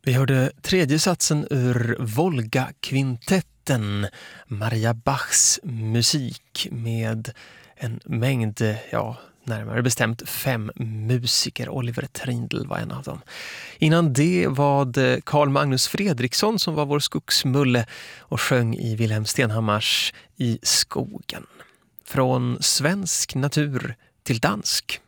Vi hörde tredje satsen ur Volga-kvintetten, Maria Bachs musik med en mängd, närmare bestämt 5 musiker. Oliver Trindl var en av dem. Innan det var det Carl Magnus Fredriksson som var vår skogsmulle och sjöng i Wilhelm Stenhammars I skogen. Från svensk natur till dansk.